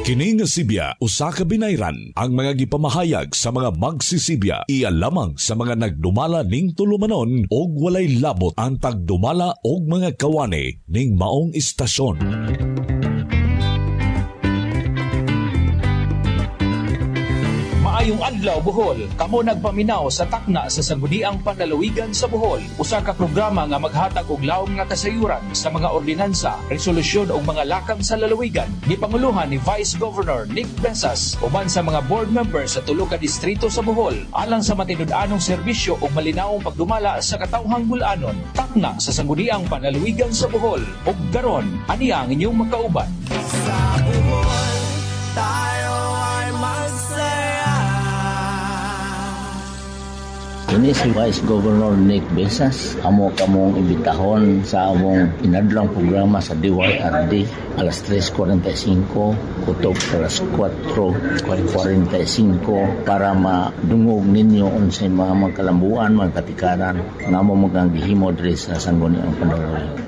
Kini nga Sibya usa ka binayran ang mga gipamahayag sa mga magsisibya iya lamang sa mga nagdumala ning tulumanon og walay labot ang pagdumala og mga kawani ning maong istasyon. Maayong adlaw Bohol, kamo nagpaminaw sa takna sa Sangguniang Panlalawigan sa Bohol. Usa ka programa nga maghatag og lawom nga kasayuran sa mga ordinansa, resolusyon ug mga lakang sa lalawigan. Gipanguluhan ni Vice Governor Nick Besas uban sa mga board members sa tulo ka distrito sa Bohol alang sa matinud-anong serbisyo ug malinawong pagdumala sa katawhang bul-anon. Takna sa Sangguniang Panlalawigan sa Bohol. Ug karon, ani ang inyong makauban. Sa Bohol, tayo ay magsaya. Ini si Vice Governor Nick Besas. Amo kamong imbitahon sa among inadlang programa sa DYRD alas 3:45 kutob alas 4:45 para madungog ninyo unsay mga magkalambuan, mga katikaran nga amo magangihimo diri sa Sangguniang Panlalawigan.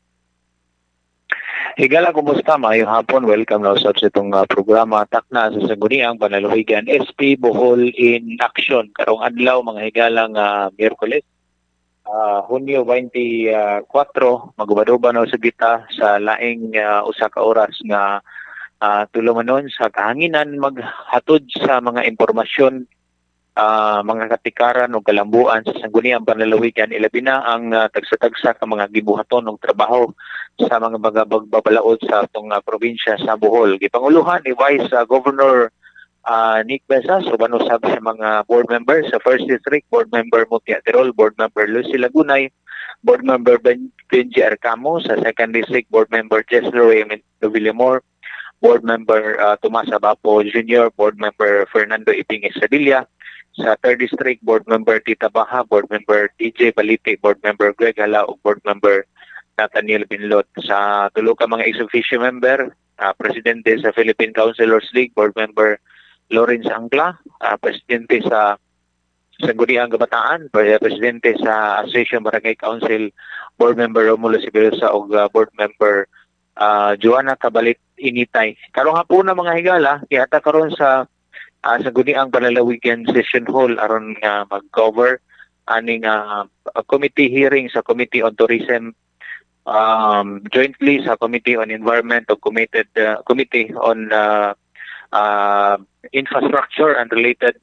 Higala, kumusta? Maayong hapon. Welcome na usab sa itong programa Takna sa Sangguniang Panlalawigan. SP Bohol in Action. Karong adlaw, mga higalang Miyerkules. Hunyo 24, magubaduban na sa gita sa laing usa ka oras nga tulumanon sa kahanginan maghatod sa mga impormasyon, mga katikaran o kalambuan sa Sangguniang Panlalawigan, ilabi na ang tagsa-tagsa ka mga gibuhaton og trabaho sa mga babalaod sa itong probinsya sa Bohol. Gipanguluhan ni Vice Governor Nick Besas, uban usab sa mga board members sa First District, Board Member Mutia Tirol, Board Member Lucy Lagunay, Board Member Benji Arcamo, sa Second District, Board Member Chesler Raymond Villamor, Board Member Tomas Abapo Jr., Board Member Fernando Iping Esadilla, sa 3rd District, Board Member Tita Baha, Board Member DJ Balite, Board Member Greg Hala, ug Board Member Nathaniel Binlot. Sa tulo ka mga ex-officio member, Presidente sa Philippine Councilors League, Board Member Lawrence Angla, Presidente sa Sangguniang Kabataan, Presidente sa Association Barangay Council, Board Member Romulo Sibirosa, ug Board Member Joanna Cabalit Initay. Karong hapon na mga higala, kiyata karon sa Sangguniang Panlalawigan Session Hall aron nga mag-cover aning committee hearing sa Committee on Tourism, jointly sa Committee on Environment o Committee on Infrastructure and related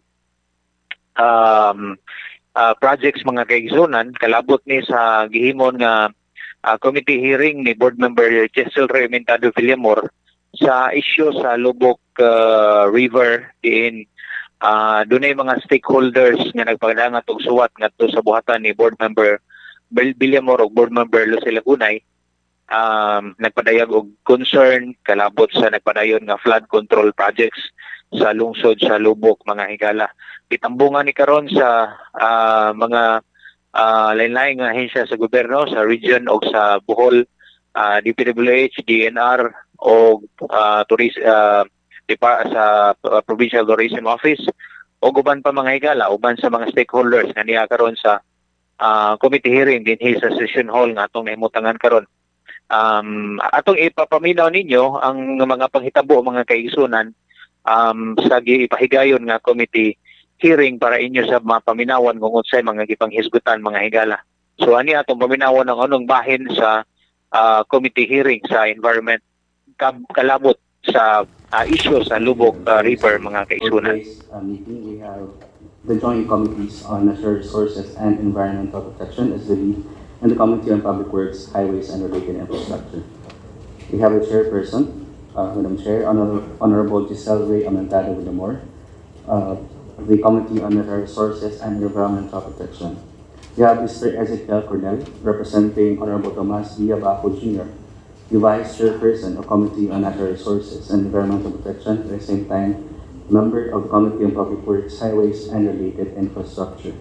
projects mga kaigsunan. Kalabot ni sa gihimon nga committee hearing ni Board Member Chesel Raymond Villamor sa issue sa Lubok River diin dunay mga stakeholders nga nagpadangat og suwat ngadto sa buhatan ni Board Member Villamor ug Board Member Lucy Lagunay. Nagpadayag og concern kalabot sa nagpadayon nga flood control projects sa lungsod sa Lubok mga higala. Itambungan ni karon sa mga lain-lain nga ahensya sa gobyerno sa region o sa Bohol, DPWH, DNR o sa Provincial Tourism Office o uban pa mga higala, uban sa mga stakeholders nga niya karon sa committee hearing dinhi sa session hall nga atong nahimutangan karon. Atong ipapaminaw ninyo ang mga panghitabo mga kaigsunan sa gipahigayon nga committee hearing para inyo sa mapaminawan kung unsay mga gipanghisgutan mga higala. So ani atong paminawan ng anong bahin sa committee hearing sa environment kalabot sa issue sa Lubok River mga kaigsunan. Meeting, we have the joint committees on natural resources and environmental protection as the lead, and the Committee on Public Works, Highways and Related Infrastructure. We have a chairperson, Madam Chair, Honorable Giselle Ray Amentado Villamor, the Committee on Natural Resources and Environmental Protection. We have Mr. Ezekiel Cornell, representing Honorable Tomas Baco Jr., the Vice Chairperson of Committee on Natural Resources and Environmental Protection, at the same time, member of the Committee on Public Works, Highways and Related Infrastructure.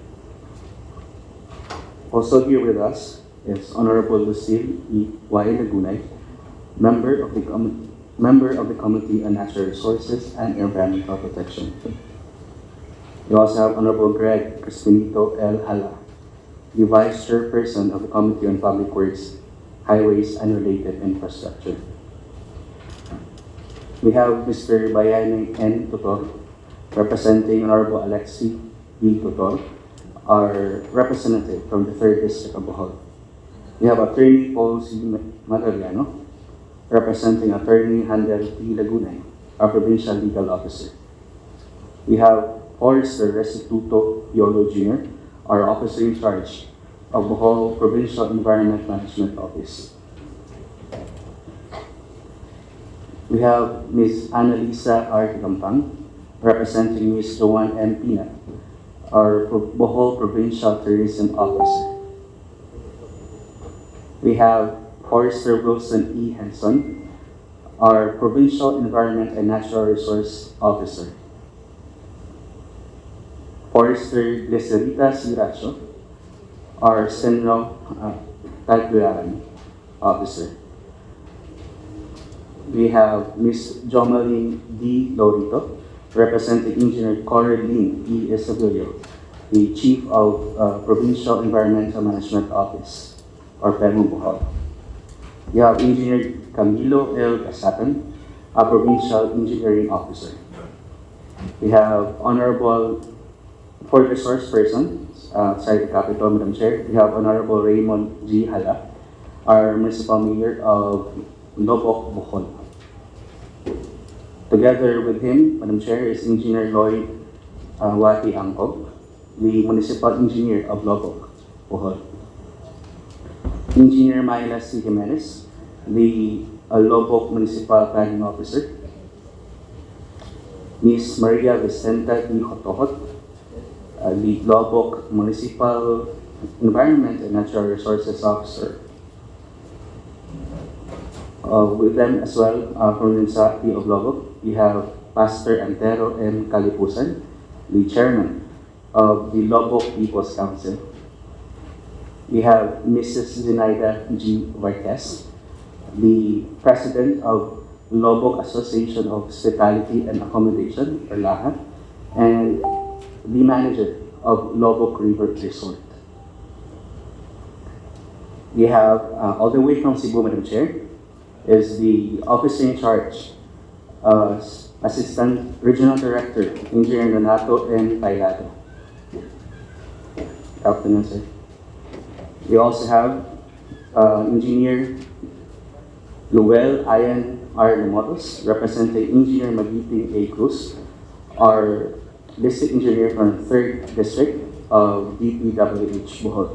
Also here with us is Honorable Lucille E. Y. Lagunay, member of the Committee on Natural Resources and Environmental Protection. We also have Honorable Greg Crispinito L. Hala, the Vice Chairperson of the Committee on Public Works, Highways and Related Infrastructure. We have Mr. Bayani N. Tutor, representing Honorable Alexi B. Tutor, our representative from the 3rd District of Bohol. We have Attorney Paul C. Magariano, representing Attorney Handel P. Lagunay, our Provincial Legal Officer. We have Forrester Restituto Yolo Jr., our Officer in Charge of Bohol Provincial Environment Management Office. We have Ms. Annalisa R. Gampang, representing Ms. Joanne M. Pina, our Bohol Provincial Tourism Officer. We have Forrester Wilson E. Henson, our Provincial Environment and Natural Resource Officer. Forrester Gleserita Siracho, our Senro Tagularan Officer. We have Ms. Jomalyn D. Lorito, representing Engineer Coraline E. Esabilio, the Chief of Provincial Environmental Management Office, or PEMO Bohol. We have Engineer Camilo L. Casatan, a Provincial Engineering Officer. We have Honorable, for the source person, outside the Capitol, Madam Chair, we have Honorable Raymond G. Hala, our Municipal Mayor of Lobok, Bohol. Together with him, Madam Chair, is Engineer Lloyd Wati Angkog, the Municipal Engineer of Lobok, Bohol. Engineer Myla C. Jimenez, the Lobok Municipal Planning Officer. Ms. Maria Vicenta D. Hotohot, the Lobok Municipal Environment and Natural Resources Officer. With them as well, from the Municipality of Lobok, we have Pastor Antero M. Kalipusan, the Chairman of the Lobok People's Council. We have Mrs. Zenaida G. Vargas, the President of Lobok Association of Hospitality and Accommodation, or LAHA, and the Manager of Lobok River Resort. We have, all the way from Cebu, Madam Chair, is the Officer in Charge, Assistant Regional Director, Engineer Donato N. Pailado. Afternoon, sir. We also have Engineer Luel Ayan R. Lemotos, representing Engineer Magiting A. Cruz, our District Engineer from 3rd District of DPWH Bohol.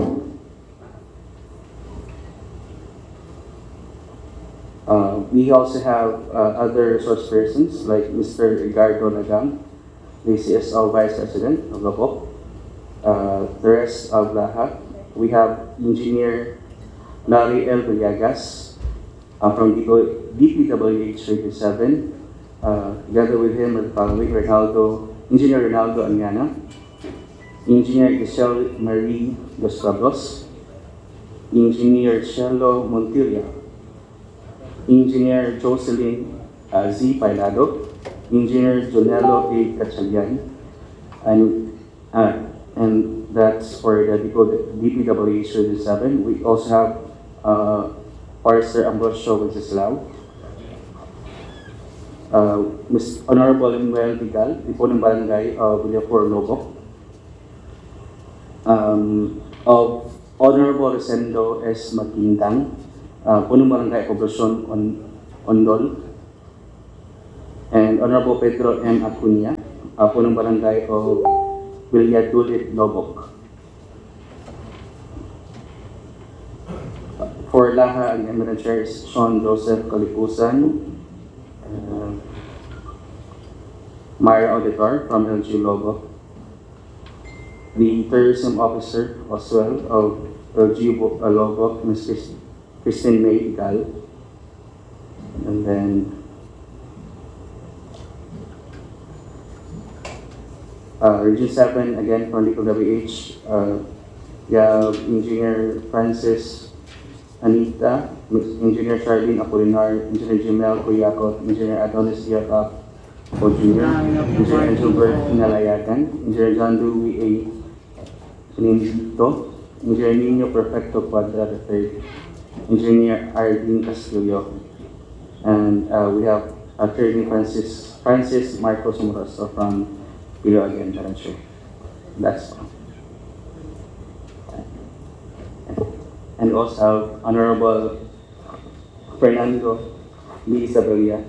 We also have other resource persons like Mr. Ricardo Lagang, the CSO Vice President of Lobok. The rest of LAHA, we have Engineer Larry L. Villegas from DPWH 37. Together with him are the following: Engineer Ronaldo Anyana, Engineer Giselle Marie Dos Pablos, Engineer Shelo Montilla, Engineer Jocelyn Z. Pailado, Engineer Jonello A. Cachalian, and that's for the DPWH 37. We also have Forester Ambrosio Wenceslao, Ms. Honorable Emmanuel Vigal, the Punong Barangay of Villapur, Lobok, of Honorable Rosendo S. Matindang, Punong Barangay Poblacion Ondol, and Honorable Pedro M. Acuña, Punong Barangay of Villadulit, Lobok. For LAHA, ang Emirate Chair is Sean Joseph Kalipusan, Myra Auditor from LG Lobok. The Tourism Officer as well of LG Lobok, Ms. Christine May Igal. And then Region 7, again from DPWH, we have Engineer Francis Anita, Engineer Charlene Apolinar, Engineer Jimel Cuyacot, Engineer Adonis Diakap O Jr., Engineer Gilbert Nalayagan, Engineer John Louis A. Nindito, Engineer Nino Perfecto Quadra III, Engineer Arlene Castillo, and we have Attorney Francis Marcos Moroso from Pilo again, Madam Chair. That's all. And also Honorable Fernando B. Isabella,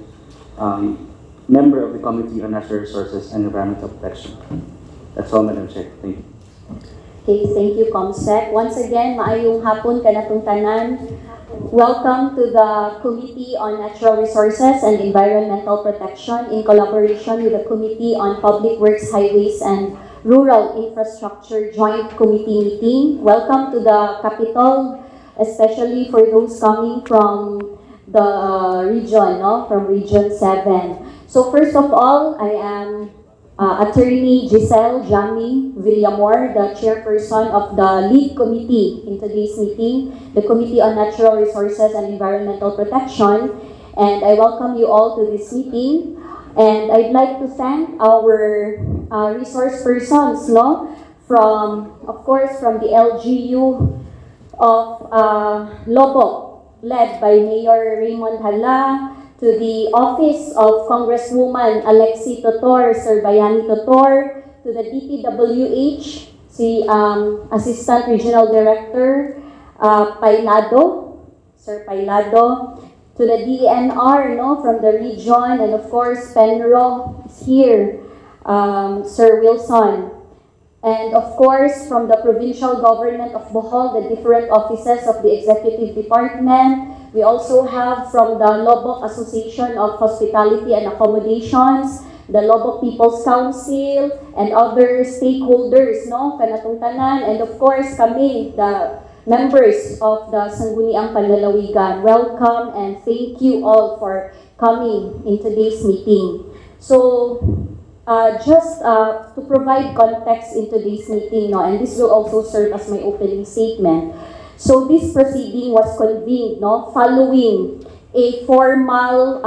member of the Committee on Natural Resources and Environmental Protection. That's all, Madam Chair. Thank you. Okay, thank you, Comsec. Once again, maayong hapon kanatong tanan. Welcome to the Committee on Natural Resources and Environmental Protection in collaboration with the Committee on Public Works, Highways, and Rural Infrastructure Joint Committee meeting. Welcome to the Capitol, especially for those coming from the region, from Region 7. So first of all, I am Attorney Giselle Jami Villamor, the chairperson of the lead committee in today's meeting, the Committee on Natural Resources and Environmental Protection. And I welcome you all to this meeting. And I'd like to thank our resource persons, from the LGU of Lobo, led by Mayor Raymond Hala, to the Office of Congresswoman Alexi Totor, Sir Bayani Totor, to the DPWH, si Assistant Regional Director Pailado, Sir Pailado, to the DNR from the region, and of course Penro is here, Sir Wilson. And of course, from the provincial government of Bohol, the different offices of the executive department. We also have from the Lobok Association of Hospitality and Accommodations, the Lobok People's Council, and other stakeholders, kanatong tanan. And of course, kami, the members of the Sangguniang Panlalawigan. Welcome and thank you all for coming in today's meeting. So, just to provide context in today's meeting, and this will also serve as my opening statement. So this proceeding was convened, following a formal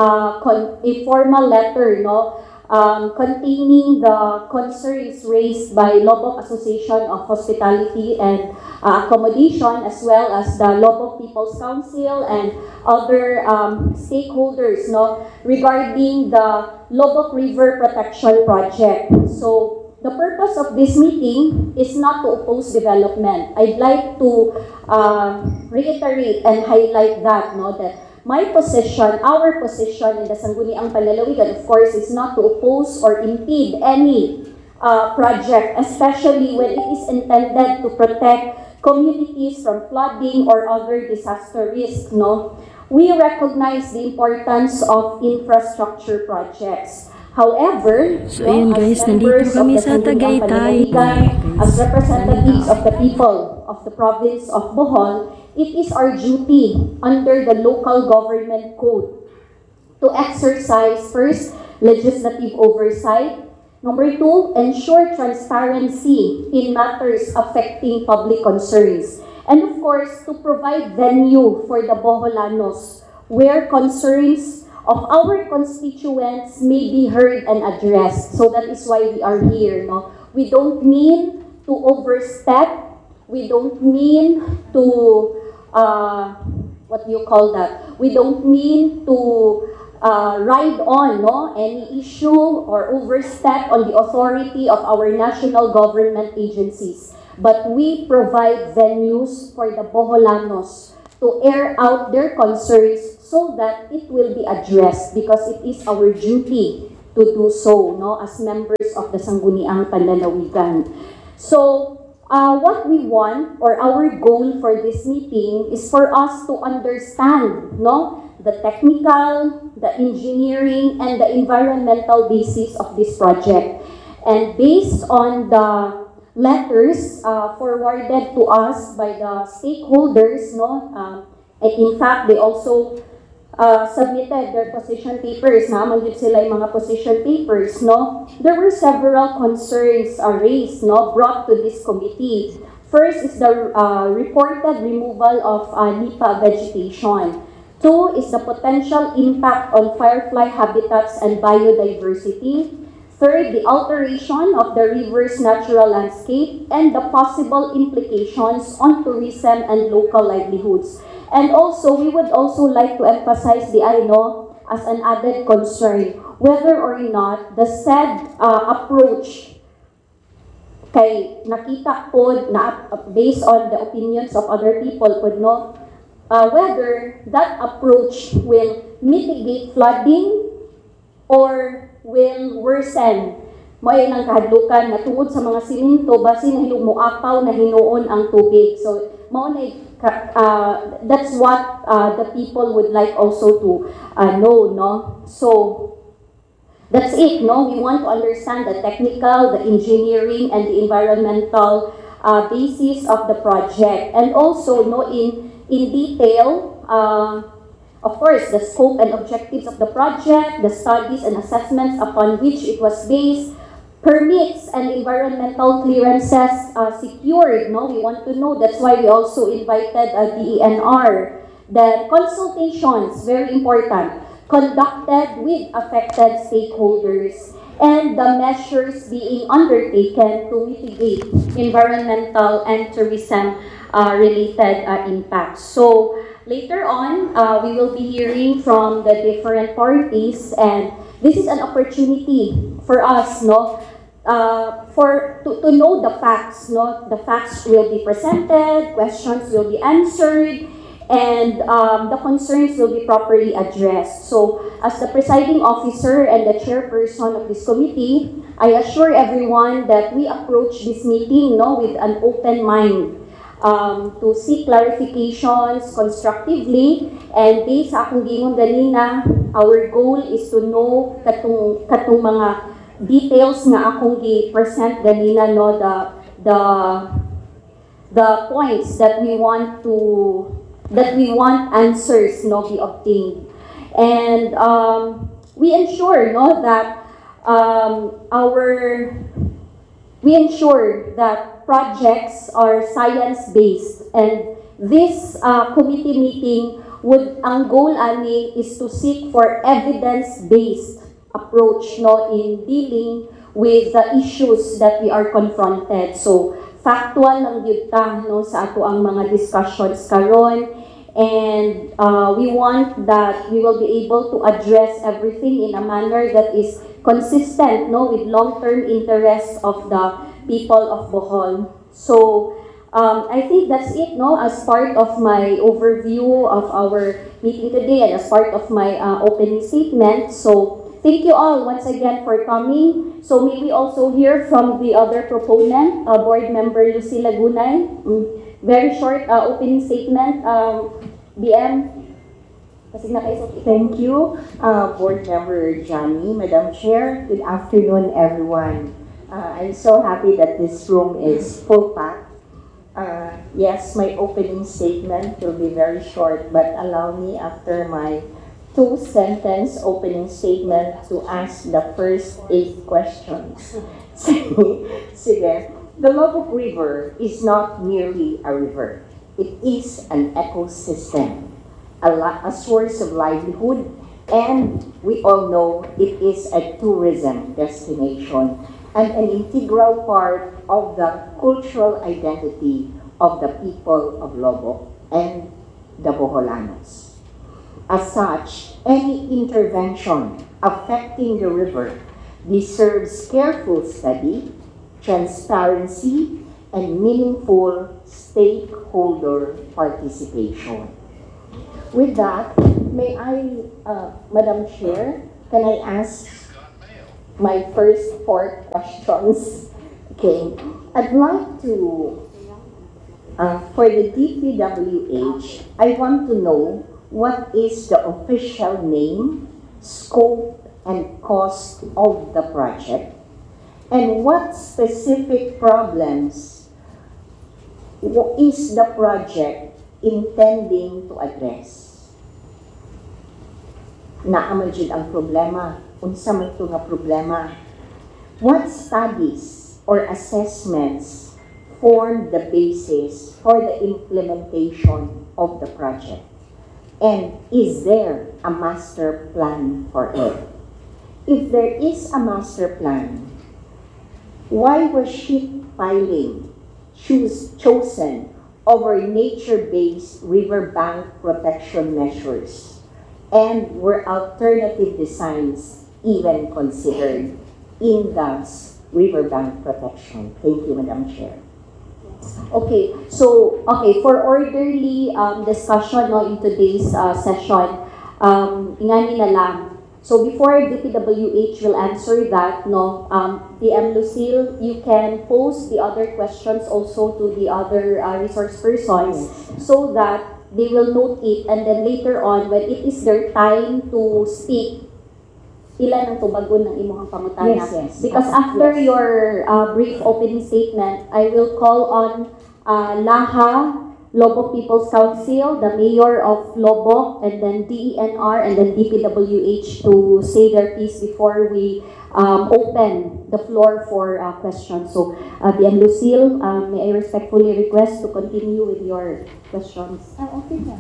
letter, containing the concerns raised by Lobok Association of Hospitality and Accommodation, as well as the Lobok People's Council and other stakeholders, regarding the Lobok River Protection Project. So the purpose of this meeting is not to oppose development. I'd like to reiterate and highlight that, that my position, our position in the Sangguniang Panlalawigan, of course, is not to oppose or impede any project, especially when it is intended to protect communities from flooding or other disaster risks. We recognize the importance of infrastructure projects. However, so yun guys, nandito kami sa Tagaytay. As representatives of the people of the province of Bohol, it is our duty under the local government code to exercise first, legislative oversight. Number two, ensure transparency in matters affecting public concerns. And of course, to provide venue for the Boholanos where concerns of our constituents may be heard and addressed. So that is why we are here. We don't mean to overstep. We don't mean to, we don't mean to ride on any issue or overstep on the authority of our national government agencies. But we provide venues for the Boholanos to air out their concerns so that it will be addressed, because it is our duty to do so, as members of the Sangguniang Panlalawigan. So, what we want, or our goal for this meeting, is for us to understand, the technical, the engineering, and the environmental basis of this project. And based on the letters forwarded to us by the stakeholders, in fact, they also submitted their position papers, manggit sila yung mga position papers, there were several concerns raised, brought to this committee. First is the reported removal of nipa vegetation. Two is the potential impact on firefly habitats and biodiversity. Third, the alteration of the river's natural landscape and the possible implications on tourism and local livelihoods. And also, we would also like to emphasize the as an added concern whether or not the said approach kay nakita po na based on the opinions of other people po, no, whether that approach will mitigate flooding or will worsen mo ay nang kahadlukan na tungod sa mga siminto basin na muapaw na hinuon ang tubig. So mao na that's what the people would like also to know, no. So that's it, no? We want to understand the technical, the engineering, and the environmental basis of the project. And also, no, in detail, of course, the scope and objectives of the project, the studies and assessments upon which it was based, permits and environmental clearances secured, no? We want to know. That's why we also invited DENR. The consultations, very important, conducted with affected stakeholders, and the measures being undertaken to mitigate environmental and tourism related impacts. So later on, we will be hearing from the different parties, and this is an opportunity for us, no, to know the facts, no. The facts will be presented, questions will be answered, and the concerns will be properly addressed. So, as the presiding officer and the chairperson of this committee, I assure everyone that we approach this meeting, no, with an open mind to seek clarifications constructively, and based sa akong gingon ganina, our goal is to know katong mga details nga akong gi-present ganina, no, the points that we want answers, no, be obtained. And we ensure, no, that we ensure that projects are science-based, and this committee meeting ang goal ani is to seek for evidence-based approach, no, in dealing with the issues that we are confronted. So factual lang yun ta, no, sa ato ang mga discussions karon. And we want that we will be able to address everything in a manner that is consistent, no, with long-term interests of the people of Bohol. So I think that's it, no, as part of my overview of our meeting today and as part of my opening statement. So thank you all once again for coming. So may we also hear from the other proponent, Board Member Lucila Gunay. Very short opening statement. BM. Thank you, Board Member Johnny, Madam Chair. Good afternoon, everyone. I'm so happy that this room is full packed. Yes, my opening statement will be very short, but allow me after my 2-sentence opening statement to ask the first 8 questions. Sige. The Lobok River is not merely a river. It is an ecosystem, a source of livelihood, and we all know it is a tourism destination and an integral part of the cultural identity of the people of Lobok and the Boholanos. As such, any intervention affecting the river deserves careful study, transparency, and meaningful stakeholder participation. With that, may I, Madam Chair, can I ask my first 4 questions? Okay, I'd like to, for the DPWH, I want to know what is the official name, scope, and cost of the project, and what specific problems is the project intending to address? Naaman jud ang problema. Unsa man ito nga problema? What studies or assessments form the basis for the implementation of the project? And is there a master plan for it? If there is a master plan, why was sheet piling chosen over nature-based riverbank protection measures? And were alternative designs even considered in the riverbank protection? Thank you, Madam Chair. Okay, so for orderly discussion no in today's session, ingani na lang. So before DPWH will answer that, no, PM Lucille, you can pose the other questions also to the other resource persons so that they will note it, and then later on, when it is their time to speak, ilan ang tubagon ng imong pangutana. Yes. Because after your brief opening statement, I will call on LAHA, Lobo People's Council, the Mayor of Lobo, and then DENR, and then DPWH to say their piece before we open the floor for questions. So, PM Lucille, may I respectfully request to continue with your questions. Okay na.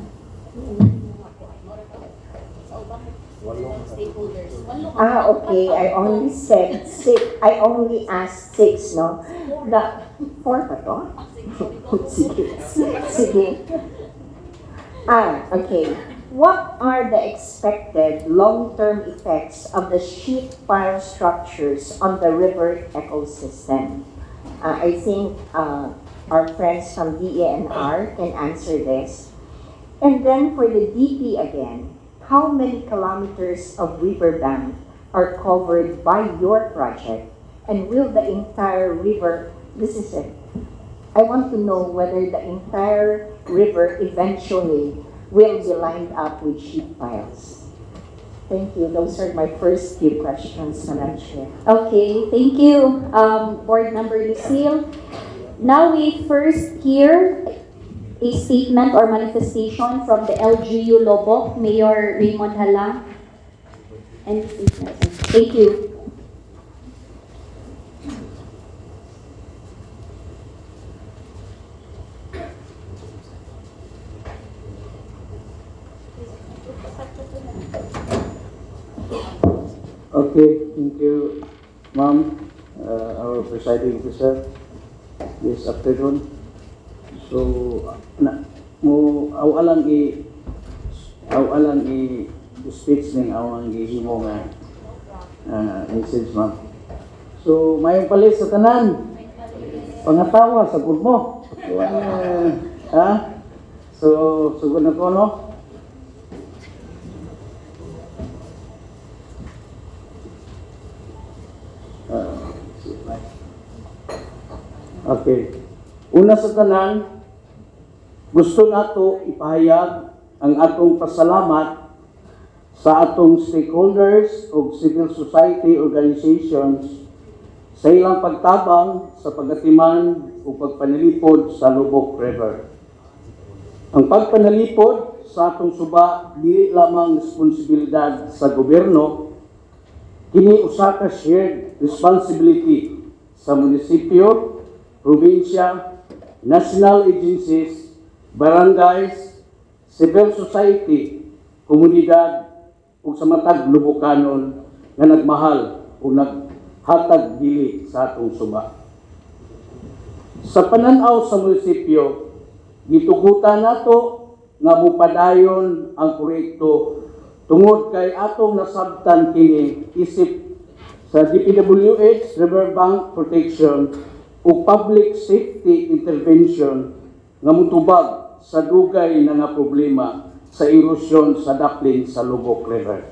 Okay. I only said 6. I only asked 6, no? The 4 pa to? Sige. Okay. What are the expected long-term effects of the sheet pile structures on the river ecosystem? I think our friends from DENR can answer this. And then for the DP again, how many kilometers of riverbank are covered by your project? And will the entire river, this is it, I want to know whether the entire river eventually will be lined up with sheet piles. Thank you. Those are my first few questions, Madam Chair. Okay, thank you, Board Member Lucille. Now we first hear a statement or manifestation from the LGU Lobo, Mayor Raymond Hala. And thank you. Okay, thank you, Ma'am, our presiding officer, this afternoon. So, awalang speech ning awang gihimo nga message, Ma'am. So, mayong palit sa tanan, pangatawa sa pud mo. So, sugod na ko, no? Okay. Una sa tanan, gusto nato ipahayag ang atong pasalamat sa atong stakeholders o civil society organizations sa ilang pagtabang sa pagatiman o pagpanalipod sa Lubok River. Ang pagpanalipod sa atong suba dili lamang responsibilidad sa gobyerno, kini usa ka shared responsibility sa munisipyo, probinsya, national agencies, barangays, civil society, komunidad, ug sa matag Lubokanon nga nagmahal o naghatag dili sa atong suba. Sa pananaw sa munisipyo, gitugutan nato nga mupadayon ang proyekto tungod kay atong nasabtan kini isip sa DPWH Riverbank Protection o Public Safety Intervention nga mutubag sa dugay na nga problema sa erosyon sa daplin sa Lubok River.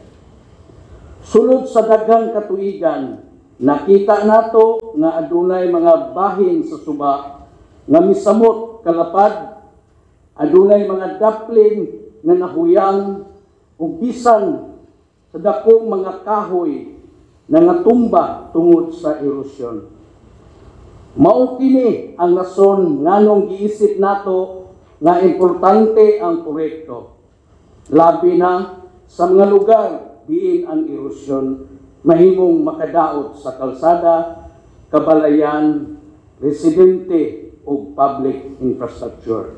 Sulod sa daghang katuigan, nakita nato nga adunay mga bahin sa suba nga misamot kalapad, adunay mga daplin nga nahuyang ug bisan sa dakong mga kahoy na natumba tungod sa erosyon. Mao kini ang rason nganong giisip nato nga importante ang proyekto. Labi na sa mga lugar diin ang erosyon mahimong makadaot sa kalsada, kabalayan, residente o public infrastructure.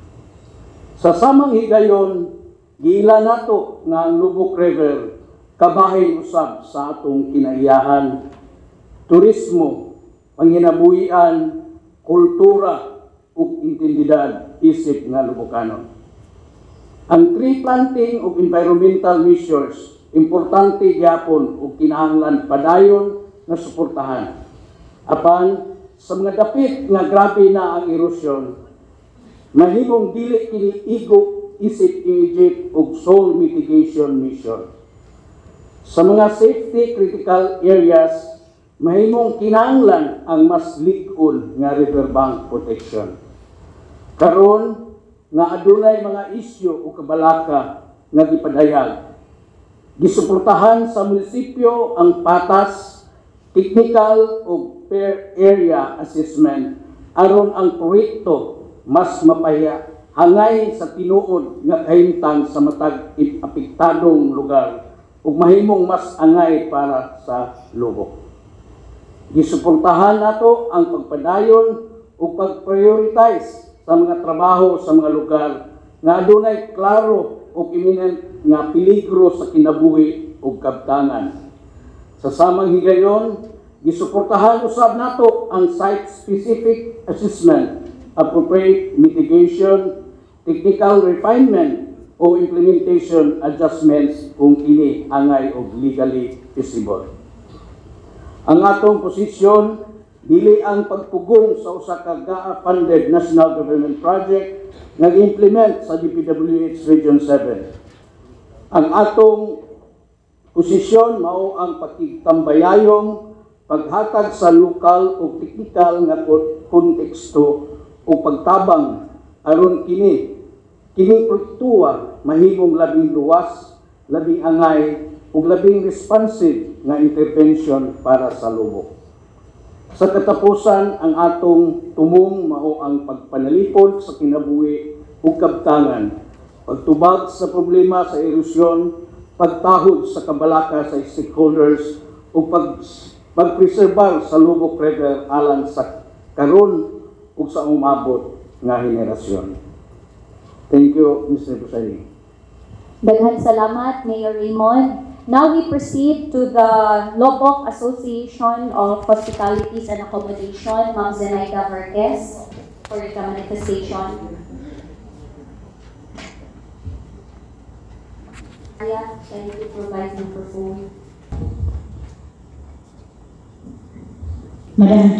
Sa samang higayon, giila nato nga ang Lubok River kabahin usab sa atong kinaiyahan, turismo, panginabuhian, kultura ug intindidad isip nga Lubokanon. Ang tree planting ug environmental measures importante gyapon ug kinahanglan padayon nga suportahan. Apan sa mga dapit nga grabe na ang erosyon, mahimong dili kini igo isip immediate ug soil mitigation measure. Sa mga safety critical areas, mahimong kinahanglan ang mas lig-on nga riverbank protection. Karon nga adunay mga isyu o kabalaka nga gipadayag, gisuportahan sa munisipyo ang patas, technical o per area assessment aron ang proyekto mas mapaya hangay sa tinuod nga kahimtang sa matag apektadong lugar ug mahimong mas angay para sa lubok. Gisuportahan nato ang pagpadayon ug pag-prioritize sa mga trabaho sa mga lugar nga adunay klaro ug imminent nga peligro sa kinabuhi ug kabtangan. Sa samang higayon, gisuportahan usab nato ang site-specific assessment, appropriate mitigation, technical refinement o implementation adjustments kung ini angay o legally feasible. Ang atong posisyon, dili ang pagpugong sa usa ka GAA-funded national government project nga gi-implement sa DPWH Region 7. Ang atong posisyon mao ang pakigtambayayong paghatag sa lokal o teknikal nga konteksto o pagtabang aron kini proyektuha mahimong labing luwas, labing angay ug labing responsive nga intervention para sa lubok. Sa katapusan, ang atong tumong mao ang pagpanalipod sa kinabuhi ug kabtangan, pagtubag sa problema sa erosyon, pagtahod sa kabalaka sa stakeholders ug pagpreserbar sa lubok river alang sa karon ug sa umabot nga henerasyon. Thank you, Mr. President. Daghan salamat, Mayor Raymond. Now we proceed to the Lobok Association of Hospitalities and Accommodation, Ma'am Zenaida Varquez, for the manifestation. Can you provide the microphone? Madam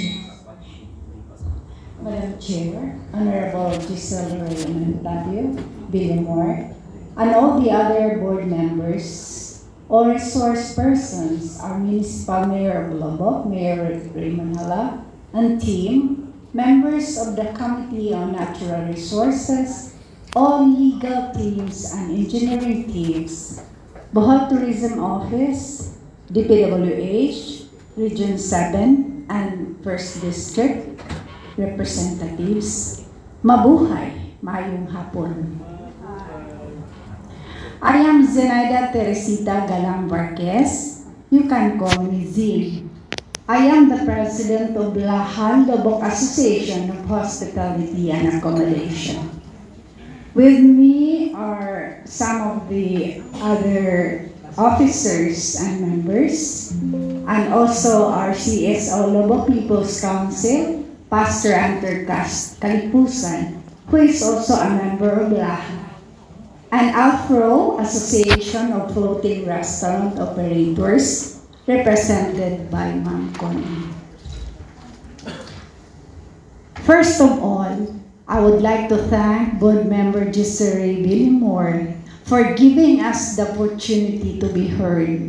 Chair, Honorable Giselle Raymond Villamor, and all the other board members, all resource persons, our Municipal Mayor of Lobok, Mayor Raymond Hala, and team, members of the Committee on Natural Resources, all legal teams and engineering teams, Bohol Tourism Office, DPWH, Region 7, and 1st District representatives, mabuhay, mayong hapon. I am Zenaida Teresita Galang Varquez. You can call me Z. I am the president of Lahan Lobok Association of Hospitality and Accommodation. With me are some of the other officers and members, and also our CSO Lobok People's Council, Pastor Anter Kalipusan, who is also a member of Lahan, and Afro Association of Floating Restaurant Operators, represented by Ma'am Connie. First of all, I would like to thank Board Member Giselle Villamor for giving us the opportunity to be heard.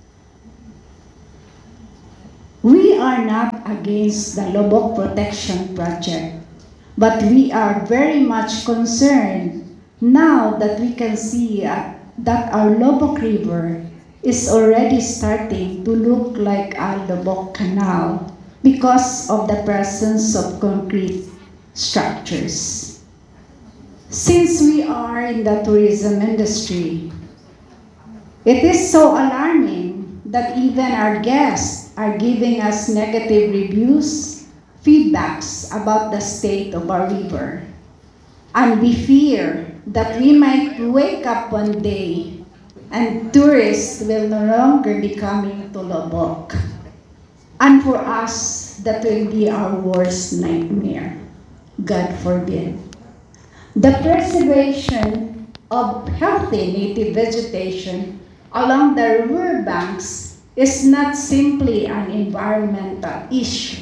We are not against the Lobok Protection Project, but we are very much concerned now that we can see that our Lobok River is already starting to look like a Lobok Canal because of the presence of concrete structures. Since we are in the tourism industry, it is so alarming that even our guests are giving us negative reviews, feedbacks about the state of our river. And we fear that we might wake up one day and tourists will no longer be coming to Lobok. And for us, that will be our worst nightmare. God forbid. The preservation of healthy native vegetation along the river banks is not simply an environmental issue.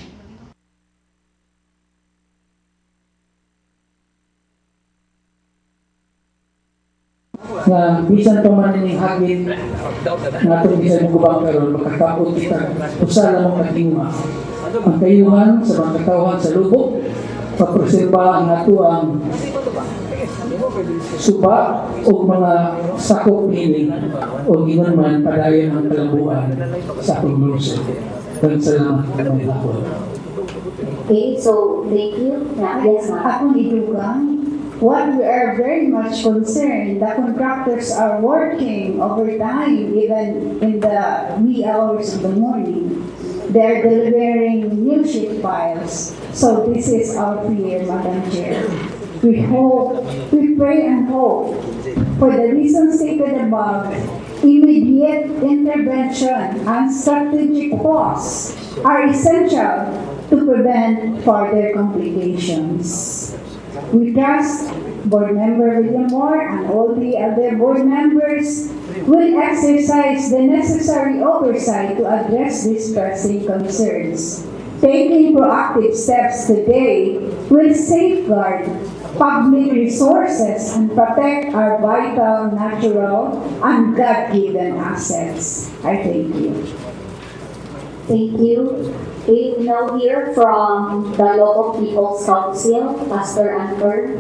Nga bisan pa man ining hagin nga itong bisan ng gubang karon makakapot kita usa lamang katingwa ang kayuhan sa mga katawhan sa lubok papreserba ang ato ang suba o mga sakop ini o ginon man padayon ang kalabuan sa atong lungsod. Salamat mga hapon. Okay, so thank you. Yes, ma'am. Ako nidugang, what we are very much concerned, the contractors are working overtime even in the wee hours of the morning. They're delivering new sheet files. So this is our fear, Madam Chair. We hope, we pray and hope for the reasons stated above, immediate intervention and strategic pause are essential to prevent further complications. We trust Board Member William Moore and all the other board members will exercise the necessary oversight to address these pressing concerns. Taking proactive steps today will safeguard public resources and protect our vital, natural, and God-given assets. I thank you. Thank you. We will now hear from the local People's Council, Pastor Anker.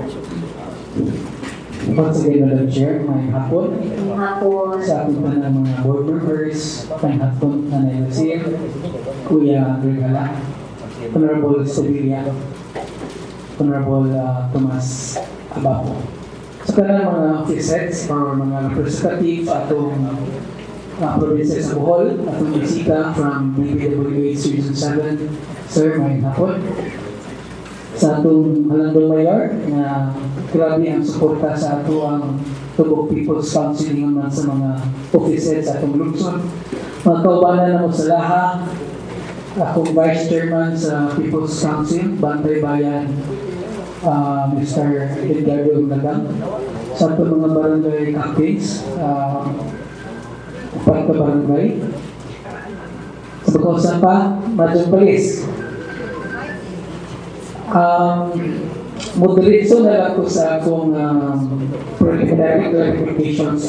Once again, Madam Chair, may hapon. May hapon. Sa ating ng mga board members, may hapon na Nasir, Kuya Regala, Honorable Sevilla, Honorable Tomas Abapo. Sa kanang mga officers or mga representative atong probinsya sa Bohol, atong bisita from BPWH Region 7, Sir, may hapon. Sa atong Halandong Mayor, na grabe ang suporta sa ato ang Tubog People's Council naman sa mga officers sa atong lungsod. Mga kaubanan na mo sa laha, akong Vice Chairman sa People's Council, Bantay Bayan, Mr. Edgardo Lagang, sa atong mga barangay captains, upat ka barangay. Sa pagkausan pa, Madam Palis. Moderation na lang ko sa akong preliminary clarifications.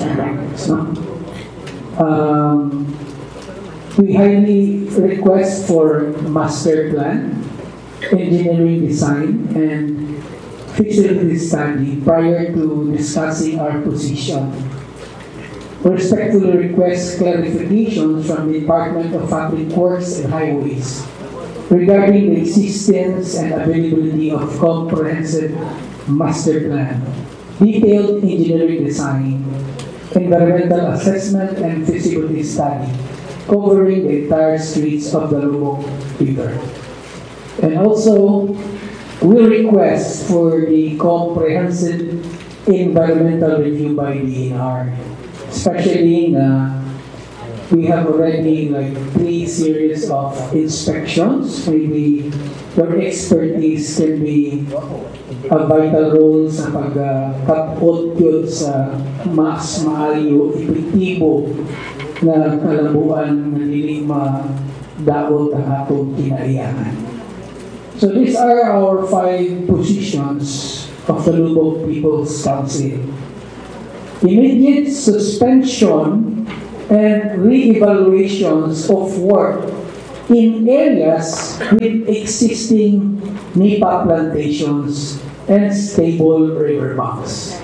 We highly request for master plan, engineering design, and feasibility study prior to discussing our position. We respectfully request clarifications from the Department of Public Works and Highways regarding the existence and availability of comprehensive master plan, detailed engineering design, environmental assessment, and feasibility study covering the entire streets of the Lubbock River. And also, we request for the comprehensive environmental review by DNR, especially we have already 3 series of inspections. Maybe your expertise can be a vital role sa pagkapot yun sa mas maayo, epektibo na kalabuan na dili madaot ang atong kinaiyahan. So these are our 5 positions of the Lubbock People's Council. Immediate suspension and re-evaluations of work in areas with existing nipa plantations and stable riverbanks.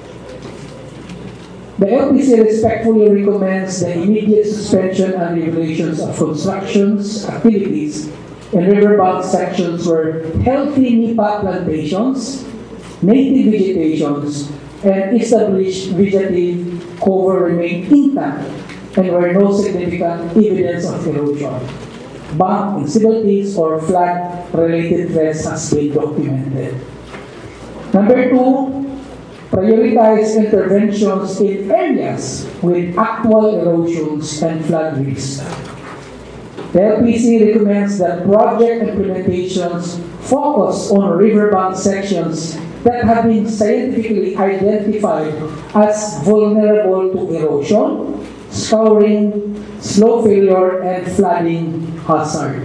The LPC respectfully recommends the immediate suspension and regulations of constructions activities in riverbank sections where healthy nipa plantations, native vegetations, and established vegetative cover remain intact and where no significant evidence of erosion, bank instabilities, or flood-related threats has been documented. Number 2, prioritize interventions in areas with actual erosions and flood risk. The LPC recommends that project implementations focus on riverbank sections that have been scientifically identified as vulnerable to erosion, scouring, slope failure, and flooding hazard.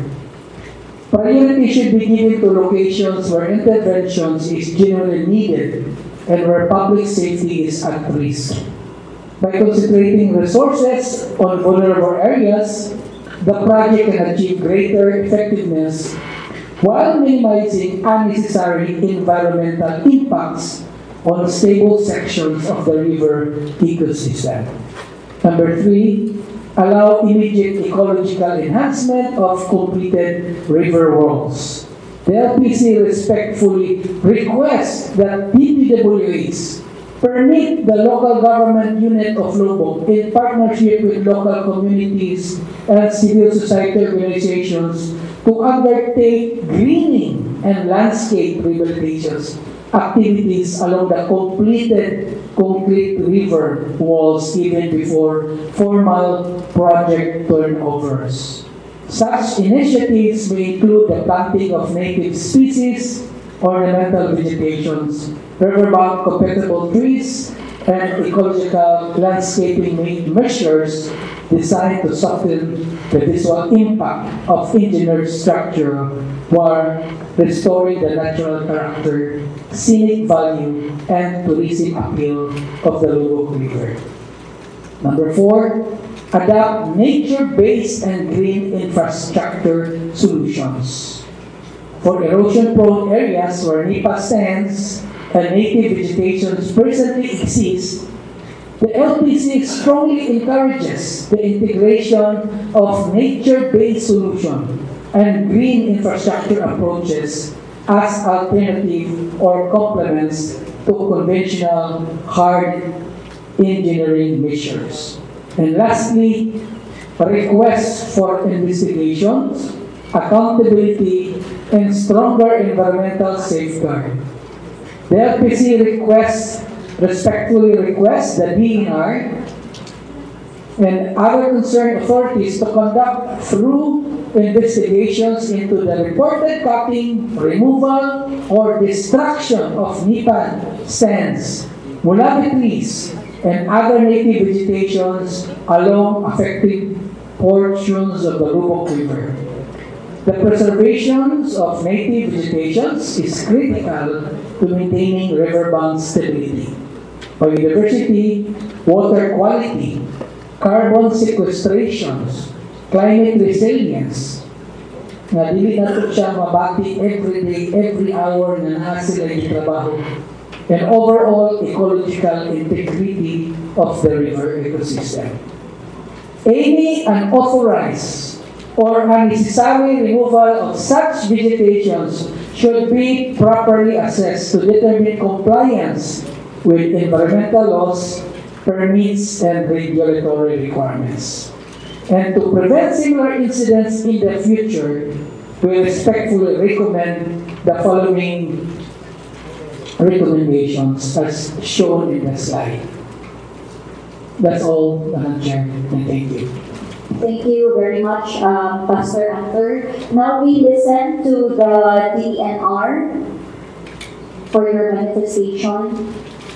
Priority should be given to locations where interventions is generally needed and where public safety is at risk. By concentrating resources on vulnerable areas, the project can achieve greater effectiveness while minimizing unnecessary environmental impacts on stable sections of the river ecosystem. Number 3, allow immediate ecological enhancement of completed river walls. The LPC respectfully requests that DPWHs permit the local government unit of Lubog, in partnership with local communities and civil society organizations, to undertake greening and landscape rehabilitations activities along the completed concrete river walls even before formal project turnovers. Such initiatives may include the planting of native species, ornamental vegetations, riverbank compatible trees, and ecological landscaping measures designed to soften the visual impact of engineered structure while restoring the natural character, scenic value, and tourism appeal of the Lubog River. Number 4, adopt nature-based and green infrastructure solutions. For erosion-prone areas where NEPA stands and native vegetation presently exists, the LPC strongly encourages the integration of nature-based solutions and green infrastructure approaches as alternative or complements to conventional hard engineering measures. And lastly, requests for investigations, accountability, and stronger environmental safeguard. The LPC respectfully requests the DENR and other concerned authorities to conduct thorough investigations into the reported cutting, removal, or destruction of nipa stands, mulabi trees, and other native vegetations along affected portions of the Lubog River. The preservation of native vegetations is critical to maintaining riverbank stability, biodiversity, water quality, carbon sequestration, climate resilience, na dili na ito siya mabati every day, every hour na naa sila yung trabaho, and overall ecological integrity of the river ecosystem. Any unauthorized or unnecessary removal of such vegetations should be properly assessed to determine compliance with environmental laws, permits, and regulatory requirements. And to prevent similar incidents in the future, we respectfully recommend the following recommendations as shown in the slide. That's all, Madam Chair, and thank you. Thank you very much, Pastor Anthor. Now we listen to the DENR for your manifestation.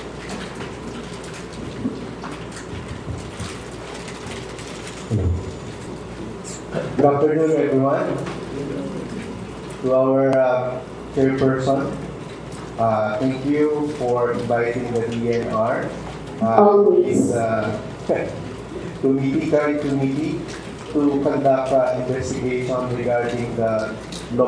Good afternoon, everyone. To our chairperson, thank you for inviting the DENR. Always. Committee to conduct investigation regarding the